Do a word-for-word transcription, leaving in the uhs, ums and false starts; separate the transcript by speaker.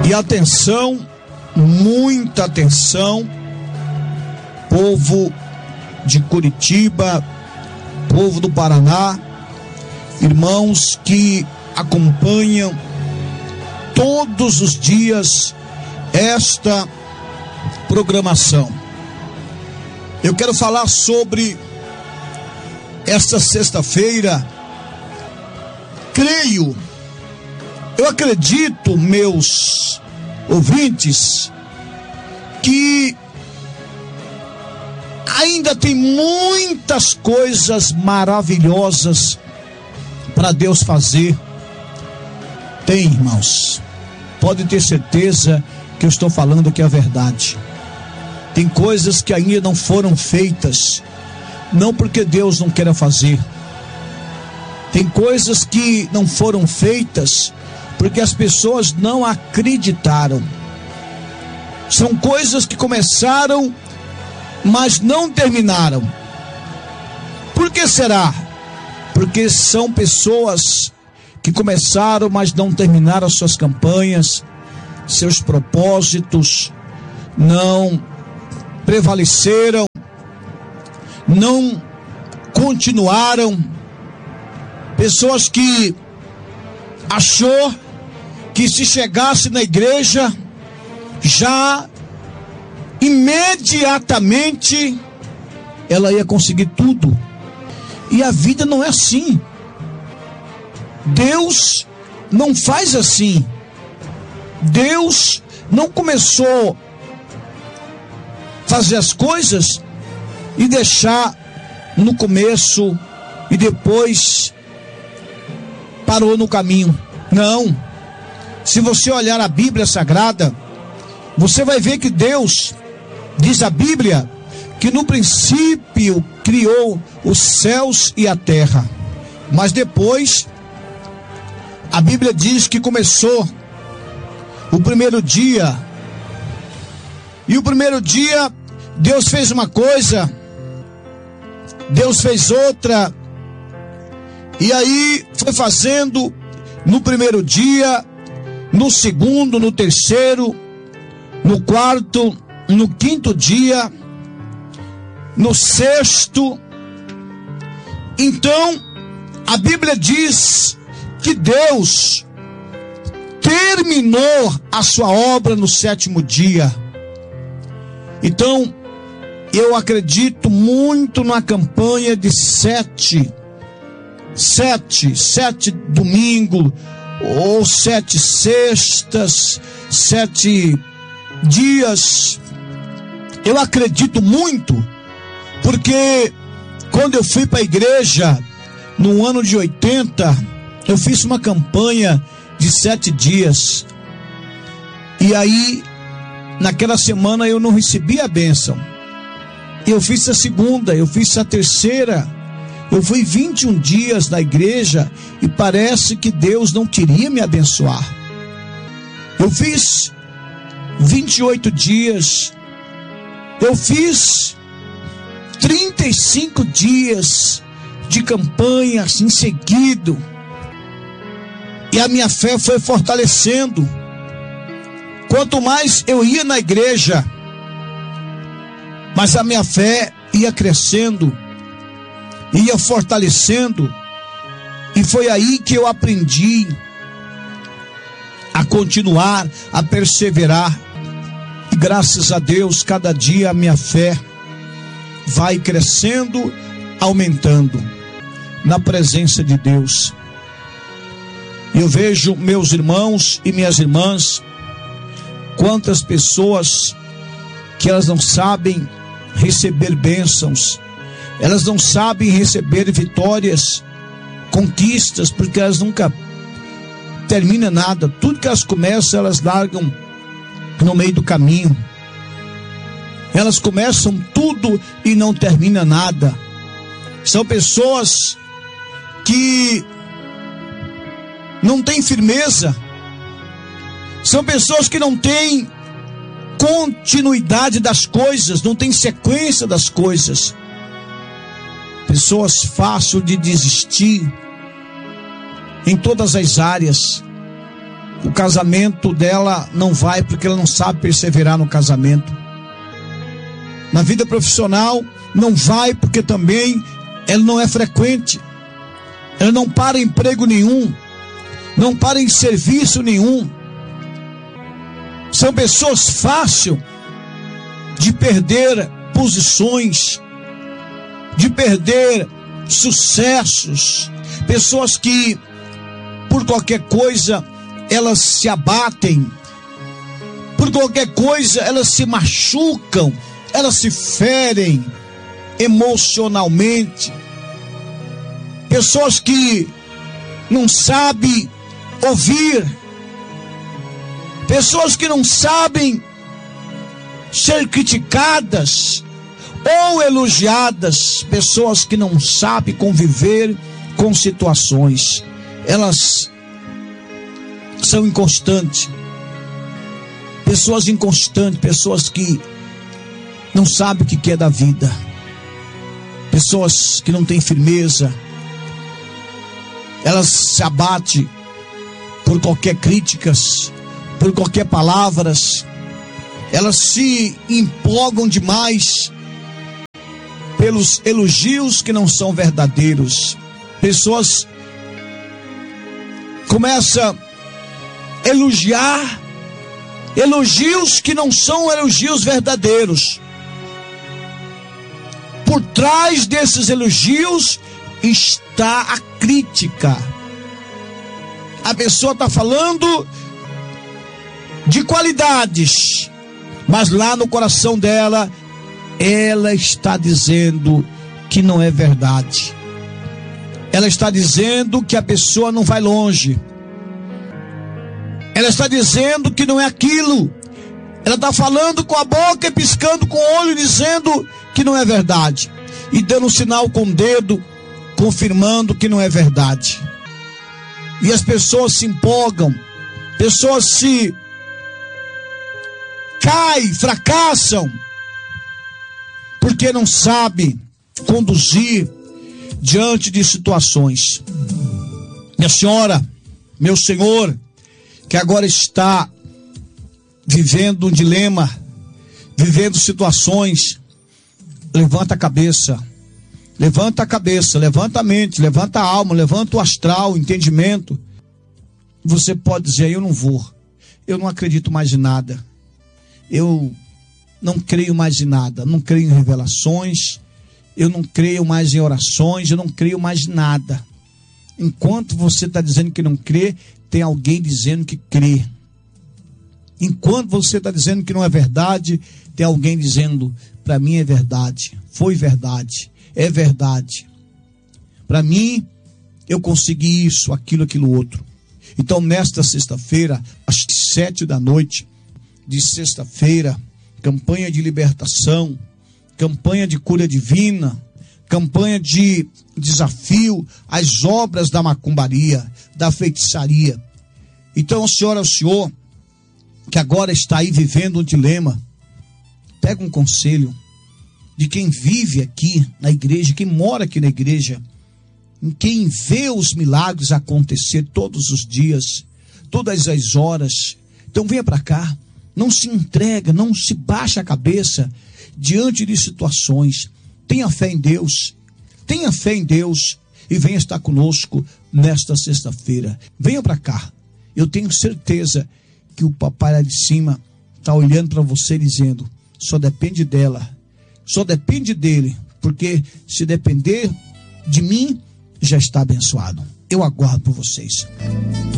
Speaker 1: E atenção, muita atenção, povo de Curitiba, povo do Paraná, irmãos que acompanham todos os dias esta programação. Eu quero falar sobre esta sexta-feira. Creio, eu acredito, meus ouvintes, que ainda tem muitas coisas maravilhosas para Deus fazer. Tem, irmãos, pode ter certeza que eu estou falando que é a verdade. Tem coisas que ainda não foram feitas, não porque Deus não queira fazer. Tem coisas que não foram feitas porque as pessoas não acreditaram. São coisas que começaram, mas não terminaram. Por que será? Porque são pessoas que começaram, mas não terminaram as suas campanhas, seus propósitos, não prevaleceram, não continuaram. Pessoas que achou que se chegasse na igreja, já imediatamente ela ia conseguir tudo. E a vida não é assim. Deus não faz assim. Deus não começou a fazer as coisas e deixar no começo e depois parou no caminho. Não. Se você olhar a Bíblia Sagrada, você vai ver que Deus, diz a Bíblia, que no princípio criou os céus e a terra. Mas depois, a Bíblia diz que começou o primeiro dia. E o primeiro dia, Deus fez uma coisa, Deus fez outra. E aí foi fazendo no primeiro dia, no segundo, no terceiro, no quarto, no quinto dia, no sexto. Então, a Bíblia diz que Deus terminou a sua obra no sétimo dia. Então, eu acredito muito na campanha de sete, sete, sete domingos, ou sete sextas, sete dias. Eu acredito muito, porque quando eu fui para a igreja, no ano de oitenta, eu fiz uma campanha de sete dias. E aí, naquela semana eu não recebi a bênção. Eu fiz a segunda, eu fiz a terceira. Eu fui vinte e um dias na igreja e parece que Deus não queria me abençoar. Eu fiz vinte e oito dias. Eu fiz trinta e cinco dias de campanha assim seguido. E a minha fé foi fortalecendo. Quanto mais eu ia na igreja, mas a minha fé ia crescendo, ia fortalecendo. E foi aí que eu aprendi a continuar, a perseverar. E graças a Deus, cada dia a minha fé vai crescendo, aumentando na presença de Deus. E eu vejo meus irmãos e minhas irmãs, quantas pessoas que elas não sabem receber bênçãos, elas não sabem receber vitórias, conquistas, porque elas nunca terminam nada. Tudo que elas começam, elas largam no meio do caminho. Elas começam tudo e não terminam nada. São pessoas que não têm firmeza. São pessoas que não têm continuidade das coisas, não têm sequência das coisas. Pessoas fáceis de desistir em todas as áreas. o casamento dela não vai porque ela não sabe perseverar no casamento. Na vida profissional não vai porque também ela não é frequente. Ela não para em emprego nenhum, não para em serviço nenhum. São pessoas fáceis de perder posições, de perder sucessos, pessoas que por qualquer coisa elas se abatem, por qualquer coisa elas se machucam, elas se ferem emocionalmente, pessoas que não sabem ouvir, pessoas que não sabem ser criticadas ou elogiadas, pessoas que não sabem conviver com situações, elas são inconstantes, pessoas inconstantes, pessoas que não sabem o que é da vida, pessoas que não têm firmeza, elas se abatem por qualquer críticas, por qualquer palavras, elas se empolgam demais pelos elogios que não são verdadeiros. Pessoas começam a elogiar elogios que não são elogios verdadeiros. Por trás desses elogios está a crítica. A pessoa está falando de qualidades, mas lá no coração dela, ela está dizendo que não é verdade. Ela está dizendo que a pessoa não vai longe. Ela está dizendo que não é aquilo. Ela está falando com a boca e piscando com o olho, dizendo que não é verdade. E dando um sinal com o dedo, confirmando que não é verdade. E as pessoas se empolgam, pessoas se caem, fracassam, porque não sabem conduzir diante de situações. Minha senhora, meu senhor, que agora está vivendo um dilema, vivendo situações, levanta a cabeça, levanta a cabeça, levanta a mente, levanta a alma, levanta o astral, o entendimento. Você pode dizer: eu não vou, eu não acredito mais em nada, eu não creio mais em nada, não creio em revelações, eu não creio mais em orações, eu não creio mais em nada. Enquanto você está dizendo que não crê, tem alguém dizendo que crê. Enquanto você está dizendo que não é verdade, tem alguém dizendo: para mim é verdade, foi verdade, é verdade. Para mim, eu consegui isso, aquilo, aquilo outro. Então, nesta sexta-feira, às sete da noite de sexta-feira, campanha de libertação, campanha de cura divina, campanha de desafio às obras da macumbaria, da feitiçaria. Então, a senhora, o senhor, que agora está aí vivendo um dilema, pega um conselho de quem vive aqui na igreja, quem mora aqui na igreja, quem vê os milagres acontecer todos os dias, todas as horas. Então venha para cá, não se entrega, não se baixa a cabeça diante de situações. Tenha fé em Deus, tenha fé em Deus e venha estar conosco nesta sexta-feira. Venha para cá, eu tenho certeza que o papai lá de cima está olhando para você dizendo: só depende dela, só depende dele, porque se depender de mim, já está abençoado. Eu aguardo por vocês.